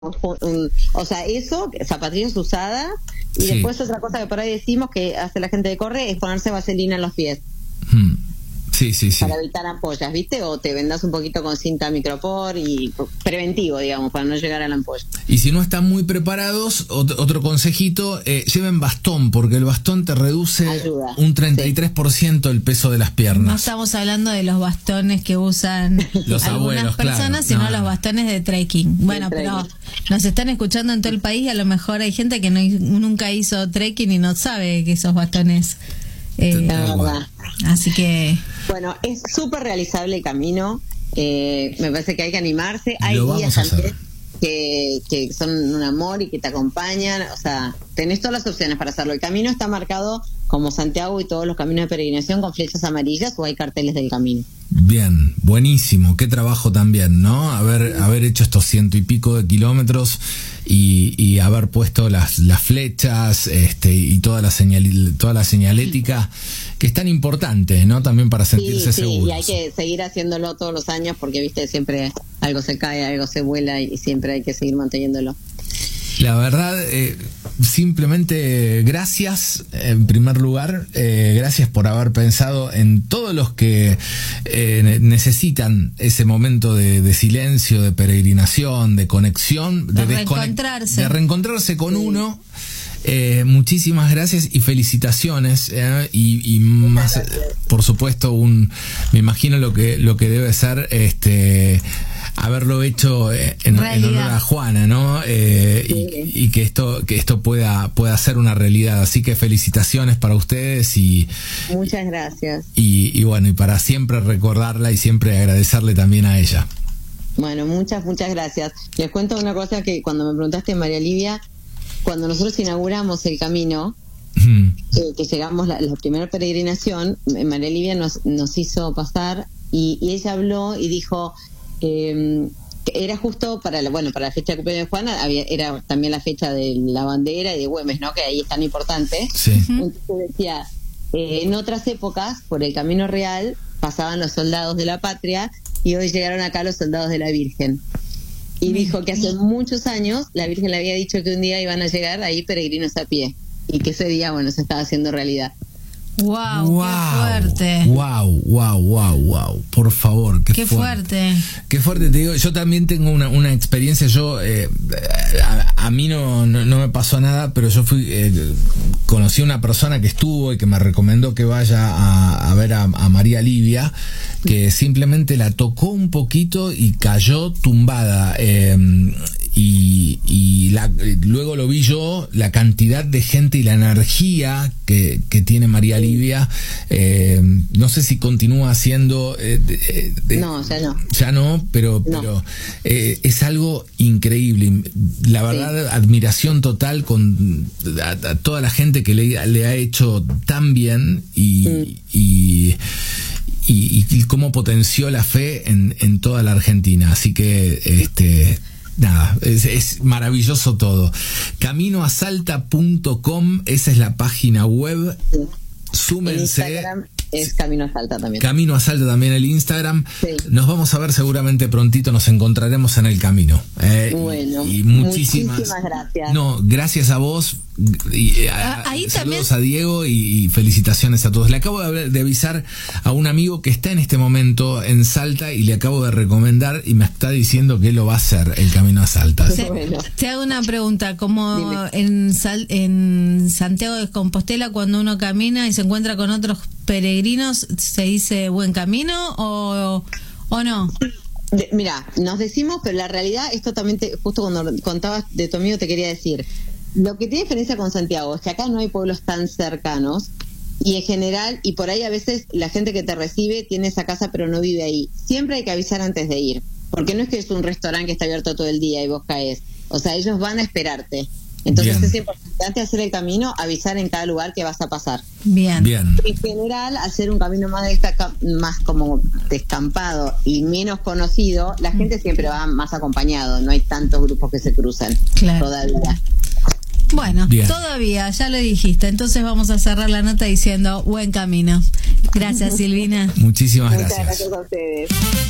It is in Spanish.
o sea, eso, zapatillas usadas, y Sí. después otra cosa que por ahí decimos que hace la gente que corre es ponerse vaselina en los pies Sí, sí, sí. para evitar ampollas, ¿viste? O te vendas un poquito con cinta micropor y preventivo, digamos, para no llegar a la ampolla. Y si no están muy preparados, otro consejito, lleven bastón, porque el bastón te reduce Ayuda. un 33% el peso de las No piernas. estamos hablando de los bastones que usan Los algunas abuelos, claro. personas, sino No, no. los bastones de trekking. Bueno, De pero trekking. nos están escuchando en todo el país y a lo mejor hay gente que nunca hizo trekking y no sabe que esos bastones. Tal La cual. verdad. Así que Bueno, es súper realizable el camino. Me parece que hay que animarse. Hay Lo guías vamos a hacer. también que son un amor y que te acompañan. O sea, tenés todas las opciones para hacerlo. El camino está marcado como Santiago y todos los caminos de peregrinación con flechas amarillas, o hay carteles del camino. Bien, buenísimo, qué trabajo también, ¿no? Haber hecho estos 100 y pico de kilómetros y haber puesto las flechas, y toda la señalética, que es tan importante, ¿no? También para sentirse seguros. Y hay que seguir haciéndolo todos los años porque, viste, siempre algo se cae, algo se vuela y siempre hay que seguir manteniéndolo. La verdad, simplemente gracias, en primer lugar, gracias por haber pensado en todos los que necesitan ese momento de silencio, de peregrinación, de conexión, De reencontrarse. de reencontrarse con uno. Muchísimas gracias y felicitaciones, y más, por supuesto, me imagino lo que debe ser haberlo hecho en honor a Juana, ¿no? Y que esto pueda ser una realidad. Así que felicitaciones para ustedes Muchas gracias. y bueno, y para siempre recordarla y siempre agradecerle también a ella. Bueno, muchas gracias. Les cuento una cosa que cuando me preguntaste, María Livia, cuando nosotros inauguramos el camino, que llegamos la primera peregrinación, María Livia nos hizo pasar y ella habló y dijo que era justo para la fecha de cumpleaños de Juana, era también la fecha de la bandera y de Güemes, ¿no? Que ahí es tan importante. Sí. Entonces decía, en otras épocas, por el Camino Real, pasaban los soldados de la patria y hoy llegaron acá los soldados de la Virgen. Y dijo que hace muchos años la Virgen le había dicho que un día iban a llegar ahí peregrinos a pie y que ese día, se estaba haciendo realidad. wow, qué fuerte. Wow. Por favor, Qué fuerte. Qué fuerte, te digo. Yo también tengo una experiencia. Yo, a mí no me pasó nada, pero yo conocí a una persona que estuvo y que me recomendó que vaya a ver a María Livia, que simplemente la tocó un poquito y cayó tumbada. Luego lo vi yo, la cantidad de gente y la energía que tiene María Livia. No sé si continúa haciendo No, ya no. ya no, pero es algo increíble. La verdad, admiración total a toda la gente que le ha hecho tan bien y cómo potenció la fe en toda la Argentina. Así que nada, es maravilloso todo. Caminoasalta.com, esa es la página web. Súmense. En Instagram es Camino a Salta también. Camino a Salta también el Instagram. Sí. Nos vamos a ver seguramente prontito, nos encontraremos en el camino. Bueno, y muchísimas gracias. No, gracias a vos. Ahí saludos también. a Diego y felicitaciones a todos. Le acabo de avisar a un amigo que está en este momento en Salta y le acabo de recomendar y me está diciendo que lo va a hacer el Camino a Salta. Bueno. Te hago una pregunta, como en Santiago de Compostela, cuando uno camina y se encuentra con otros peregrinos, ¿se dice buen camino o no? Mira, nos decimos, pero la realidad, esto también justo cuando contabas de tu amigo te quería decir, lo que tiene diferencia con Santiago es que acá no hay pueblos tan cercanos y en general, y por ahí a veces la gente que te recibe tiene esa casa pero no vive ahí. Siempre hay que avisar antes de ir, porque no es que es un restaurante que está abierto todo el día y vos caes, o sea, ellos van a esperarte. Entonces Bien. es importante hacer el camino, avisar en cada lugar que vas a pasar. Bien. En general, hacer un camino más como descampado y menos conocido, la gente siempre va más acompañado, no hay tantos grupos que se cruzan todavía. Bueno, Bien. todavía, ya lo dijiste. Entonces vamos a cerrar la nota diciendo buen camino. Gracias, Silvina. Muchísimas Muchas gracias. gracias a ustedes.